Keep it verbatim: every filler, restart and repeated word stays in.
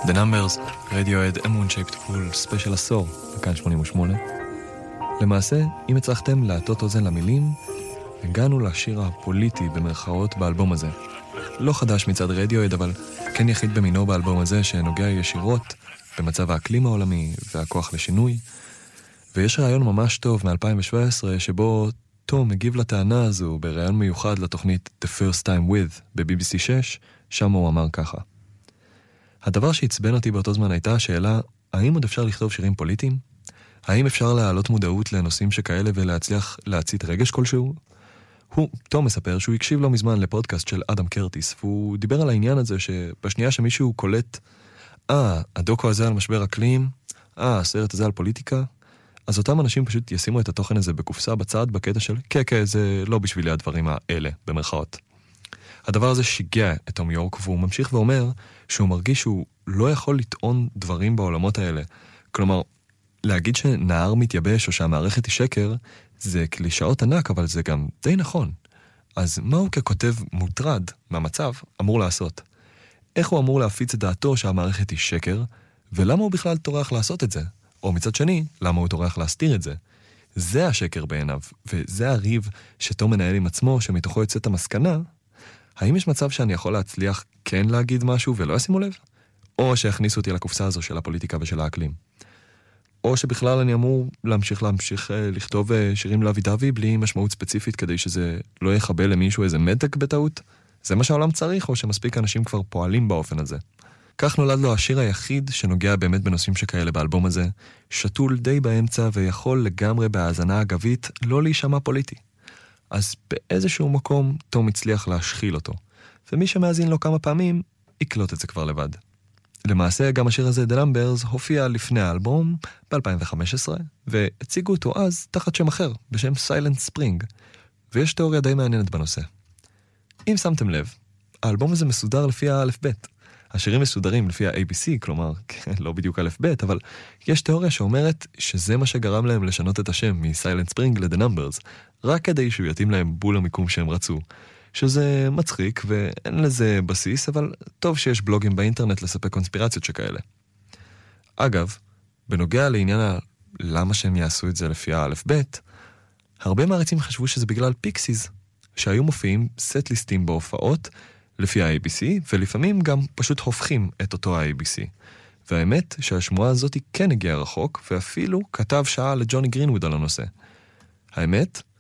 The Numbers, Radiohead, Moon Shaped Pool, ספיישל עשור, בכאן שמונים ושמונה. למעשה, אם הצלחתם להטות אוזן למילים, הגענו לשיר הפוליטי במרכאות באלבום הזה. לא חדש מצד רדיואד, אבל כן יחיד במינו באלבום הזה שנוגע ישירות במצב האקלים העולמי והכוח לשינוי. ויש רעיון ממש טוב מ-אלפיים שבע עשרה שבו תום מגיב לטענה הזו ברעיון מיוחד לתוכנית The First Time With ב-בי בי סי שש, שם הוא אמר ככה: הדבר שהצבן אותי באותו זמן הייתה השאלה, האם עוד אפשר לכתוב שירים פוליטיים? האם אפשר להעלות מודעות לנושאים שכאלה ולהצליח להצית רגש כלשהו? הוא, תום מספר שהוא הקשיב לא מזמן לפודקאסט של אדם קרטיס, והוא דיבר על העניין הזה שבשנייה שמישהו קולט, אה, הדוקו הזה על משבר אקלים, אה, הסרט הזה על פוליטיקה, אז אותם אנשים פשוט ישימו את התוכן הזה בקופסה בצד, בקטע של, כן, כן, זה לא בשבילי הדברים האלה, במרכאות. הדבר הזה שיגע את תום יורק, והוא ממשיך ואומר שהוא מרגיש שהוא לא יכול לטעון דברים בעולמות האלה. כלומר, להגיד שנהר מתייבש או שהמערכת היא שקר, זה קלישאות ענק, אבל זה גם די נכון. אז מה הוא ככותב מוטרד מהמצב אמור לעשות? איך הוא אמור להפיץ את דעתו שהמערכת היא שקר, ולמה הוא בכלל טורח לעשות את זה? או מצד שני, למה הוא טורח להסתיר את זה? זה השקר בעיניו, וזה הריב שתום מנהל עם עצמו, שמתוכו יוצאת המסקנה, האם יש מצב שאני יכול להצליח כן להגיד משהו ולא ישימו לב? או שיכניסו אותי לקופסה הזו של הפוליטיקה ושל האקלים? או שבכלל אני אמור להמשיך להמשיך לכתוב שירים לאבי דווי בלי משמעות ספציפית כדי שזה לא יחבל למישהו איזה מדק בטעות? זה מה שהעולם צריך, או שמספיק אנשים כבר פועלים באופן הזה? כך נולד לו השיר היחיד שנוגע באמת בנושאים שכאלה באלבום הזה, שתול די באמצע ויכול לגמרי בהאזנה אגבית לא להישמע פוליטי. אז באיזשהו מקום תום הצליח להשחיל אותו, ומי שמאזין לו כמה פעמים יקלוט את זה כבר לבד. למעשה גם השיר הזה, The Numbers, הופיע לפני האלבום ב-אלפיים וחמש עשרה, והציגו אותו אז תחת שם אחר, בשם Silent Spring, ויש תיאוריה די מעניינת בנושא. אם שמתם לב, האלבום הזה מסודר לפי האלף-בית. השירים מסודרים לפי ה-איי בי סי, כלומר, לא בדיוק אלף-בית, אבל יש תיאוריה שאומרת שזה מה שגרם להם לשנות את השם מ-Silent Spring ל-The Numbers, רק כדי שהוא יתאים להם בול המיקום שהם רצו. שזה מצחיק ואין לזה בסיס, אבל טוב שיש בלוגים באינטרנט לספק קונספירציות שכאלה. אגב, בנוגע לעניין ה- למה שהם יעשו את זה לפי האלף-בית, הרבה מעריצים חשבו שזה בגלל פיקסיז, שהיו מופיעים סט ליסטים בהופעות לפי ה-איי בי סי, ולפעמים גם פשוט הופכים את אותו ה-איי בי סי. והאמת שהשמועה הזאת כן הגיעה רחוק, ואפילו כתב שעה לג'וני גרינווד על הנושא. האמת